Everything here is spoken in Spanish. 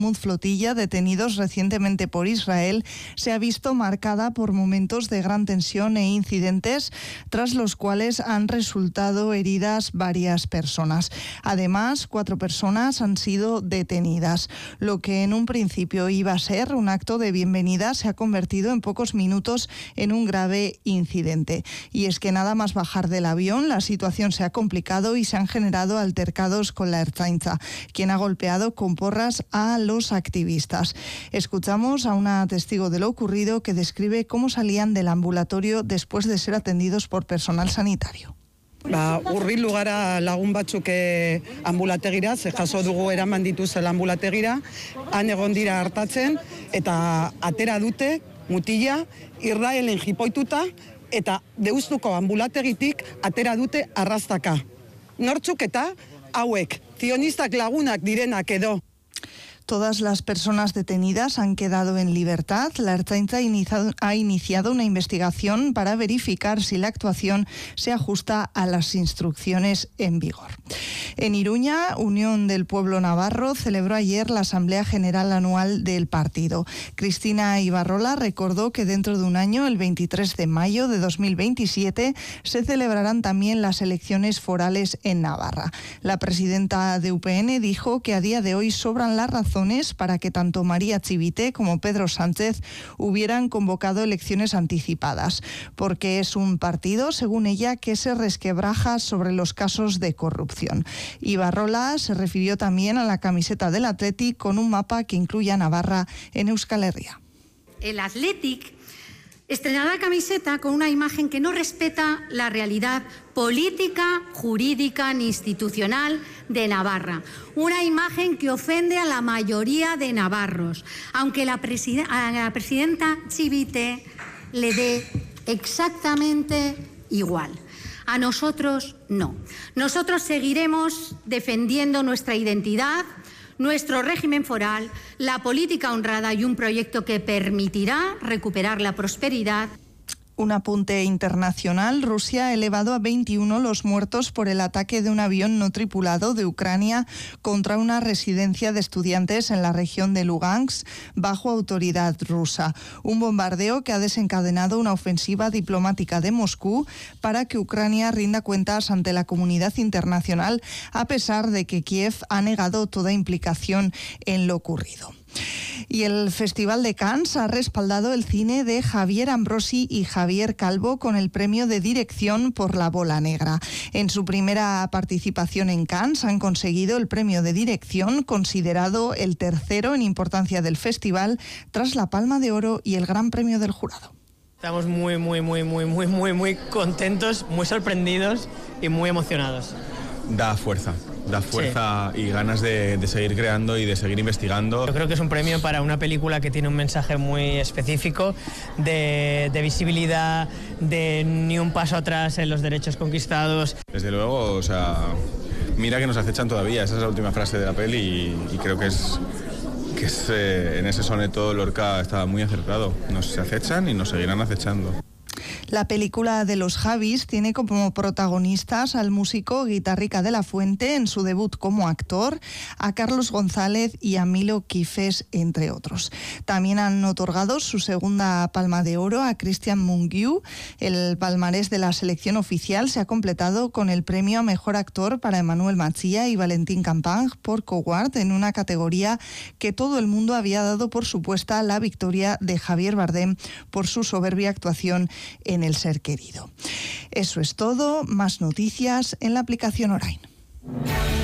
Flotilla, detenidos recientemente por Israel, se ha visto marcada por momentos de gran tensión e incidentes, tras los cuales han resultado heridas varias personas. Además, 4 personas han sido detenidas. Lo que en un principio iba a ser un acto de bienvenida se ha convertido en pocos minutos en un grave incidente. Y es que nada más bajar del avión, la situación se ha complicado y se han generado altercados con la Ertzaintza, quien ha golpeado con porras a los activistas. Escuchamos a una testigo de lo ocurrido que describe cómo salían del ambulatorio después de ser atendidos por personal sanitario. Hurbildu gara lagun batzuk ambulategira, ze jaso dugu eraman dituzela ambulategira, han egon dira hartatzen eta atera dute mutila Israelen jipoituta eta Deustuko ambulategitik atera dute arrastaka. Nortzuk eta hauek, zionistak lagunak direnak edo. Todas las personas detenidas han quedado en libertad. La Ertzaintza ha iniciado una investigación para verificar si la actuación se ajusta a las instrucciones en vigor. En Iruña, Unión del Pueblo Navarro celebró ayer la Asamblea General Anual del partido. Cristina Ibarrola recordó que dentro de un año, el 23 de mayo de 2027, se celebrarán también las elecciones forales en Navarra. La presidenta de UPN dijo que a día de hoy sobran las razones para que tanto María Chivite como Pedro Sánchez hubieran convocado elecciones anticipadas, porque es un partido, según ella, que se resquebraja sobre los casos de corrupción. Ibarrola se refirió también a la camiseta del Athletic con un mapa que incluye a Navarra en Euskal Herria. El Athletic estrenará la camiseta con una imagen que no respeta la realidad política, jurídica ni institucional de Navarra. Una imagen que ofende a la mayoría de navarros, aunque a la presidenta Chivite le dé exactamente igual. A nosotros no. Nosotros seguiremos defendiendo nuestra identidad, nuestro régimen foral, la política honrada y un proyecto que permitirá recuperar la prosperidad. Un apunte internacional: Rusia ha elevado a 21 los muertos por el ataque de un avión no tripulado de Ucrania contra una residencia de estudiantes en la región de Lugansk bajo autoridad rusa. Un bombardeo que ha desencadenado una ofensiva diplomática de Moscú para que Ucrania rinda cuentas ante la comunidad internacional, a pesar de que Kiev ha negado toda implicación en lo ocurrido. Y el Festival de Cannes ha respaldado el cine de Javier Ambrosi y Javier Calvo con el premio de dirección por La Bola Negra. En su primera participación en Cannes han conseguido el premio de dirección, considerado el tercero en importancia del festival, tras la Palma de Oro y el Gran Premio del Jurado. Estamos muy contentos, muy sorprendidos y muy emocionados. Da fuerza sí. Y ganas de seguir creando y de seguir investigando. Yo creo que es un premio para una película que tiene un mensaje muy específico de visibilidad, de ni un paso atrás en los derechos conquistados. Desde luego, o sea, mira que nos acechan todavía, esa es la última frase de la peli y creo que es en ese soneto Lorca estaba muy acertado. Nos acechan y nos seguirán acechando. La película de los Javis tiene como protagonistas al músico Guitarrica de la Fuente en su debut como actor, a Carlos González y a Milo Quifes, entre otros. También han otorgado su segunda Palma de Oro a Christian Mungiu. El palmarés de la selección oficial se ha completado con el premio a Mejor Actor para Emmanuel Machía y Valentín Campang por Coward, en una categoría que todo el mundo había dado por supuesta la victoria de Javier Bardem por su soberbia actuación en El Ser Querido. Eso es todo. Más noticias en la aplicación Orain.